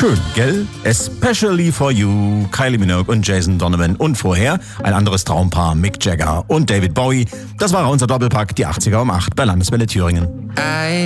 Schön, gell? Especially for you, Kylie Minogue und Jason Donovan. Und vorher ein anderes Traumpaar, Mick Jagger und David Bowie. Das war unser Doppelpack, die 80er um 8 bei Landeswelle Thüringen.